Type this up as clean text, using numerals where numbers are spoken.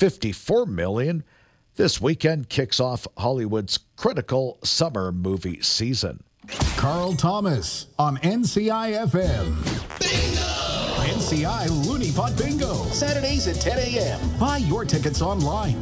$54 million. This weekend kicks off Hollywood's critical summer movie season. Carl Thomas on NCI-FM. Bingo! NCI Looney Pot Bingo. Saturdays at 10 a.m. Buy your tickets online